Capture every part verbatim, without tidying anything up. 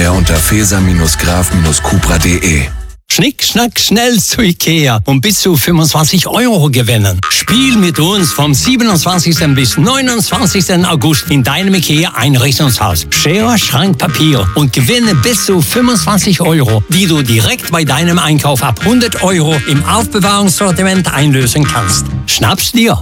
mehr unter feser graf cupra punkt de. Schnick, schnack, schnell zu Ikea und bis zu fünfundzwanzig Euro gewinnen. Spiel mit uns vom siebenundzwanzigsten bis neunundzwanzigsten August in deinem Ikea-Einrichtungshaus. Schere, Schrank, Papier und gewinne bis zu fünfundzwanzig Euro, die du direkt bei deinem Einkauf ab hundert Euro im Aufbewahrungssortiment einlösen kannst. Schnapp's dir!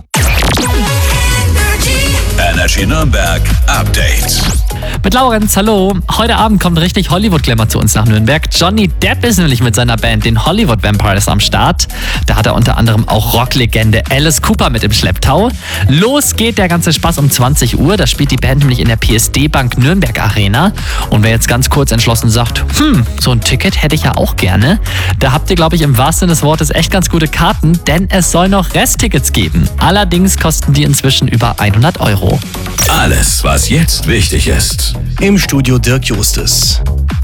Energy Nürnberg Update. Mit Laurenz, hallo. Heute Abend kommt richtig Hollywood-Glamour zu uns nach Nürnberg. Johnny Depp ist nämlich mit seiner Band, den Hollywood Vampires, am Start. Da hat er unter anderem auch Rocklegende Alice Cooper mit im Schlepptau. Los geht der ganze Spaß um zwanzig Uhr. Da spielt die Band nämlich in der P S D Bank Nürnberg Arena. Und wer jetzt ganz kurz entschlossen sagt, hm, so ein Ticket hätte ich ja auch gerne, da habt ihr, glaube ich, im wahrsten Sinne des Wortes echt ganz gute Karten, denn es soll noch Resttickets geben. Allerdings kosten die inzwischen über hundert Euro. Alles, was jetzt wichtig ist. Im Studio Dirk Justus.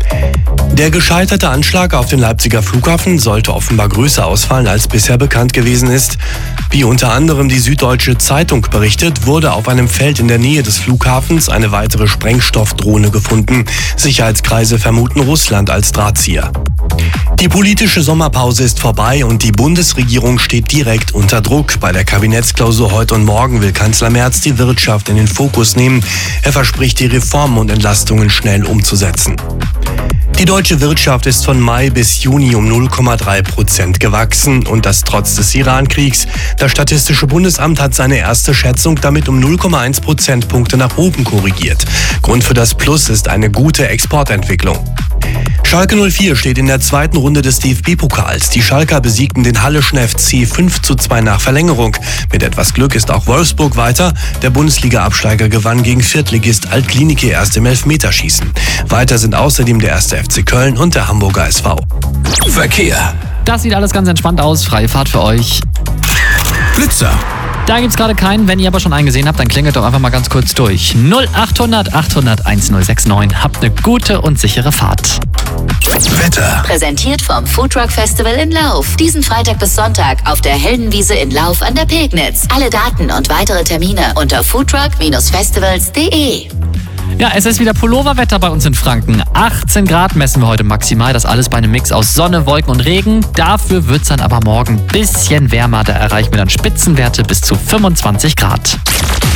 Der gescheiterte Anschlag auf den Leipziger Flughafen sollte offenbar größer ausfallen, als bisher bekannt gewesen ist. Wie unter anderem die Süddeutsche Zeitung berichtet, wurde auf einem Feld in der Nähe des Flughafens eine weitere Sprengstoffdrohne gefunden. Sicherheitskreise vermuten Russland als Drahtzieher. Die politische Sommerpause ist vorbei und die Bundesregierung steht direkt unter Druck. Bei der Kabinettsklausur heute und morgen will Kanzler Merz die Wirtschaft in den Fokus nehmen. Er verspricht, die Reformen und Entlastungen schnell umzusetzen. Die deutsche Wirtschaft ist von Mai bis Juni um null Komma drei Prozent gewachsen und das trotz des Iran-Kriegs. Das Statistische Bundesamt hat seine erste Schätzung damit um null Komma eins Prozentpunkte nach oben korrigiert. Grund für das Plus ist eine gute Exportentwicklung. Schalke null vier steht in der zweiten Runde des D F B-Pokals. Die Schalker besiegten den Halleschen F C fünf zu zwei nach Verlängerung. Mit etwas Glück ist auch Wolfsburg weiter. Der Bundesliga-Absteiger gewann gegen Viertligist Alt-Klinike erst im Elfmeterschießen. Weiter sind außerdem der erste F C Köln und der Hamburger S V. Verkehr. Das sieht alles ganz entspannt aus. Freie Fahrt für euch. Blitzer. Da gibt's gerade keinen. Wenn ihr aber schon eingesehen habt, dann klingelt doch einfach mal ganz kurz durch. null achthundert achthundert1069. Habt eine gute und sichere Fahrt. Wetter. Präsentiert vom Foodtruck Festival in Lauf. Diesen Freitag bis Sonntag auf der Heldenwiese in Lauf an der Pegnitz. Alle Daten und weitere Termine unter foodtruck festivals punkt de. Ja, es ist wieder Pulloverwetter bei uns in Franken. achtzehn Grad messen wir heute maximal. Das alles bei einem Mix aus Sonne, Wolken und Regen. Dafür wird's dann aber morgen ein bisschen wärmer. Da erreichen wir dann Spitzenwerte bis zu fünfundzwanzig Grad.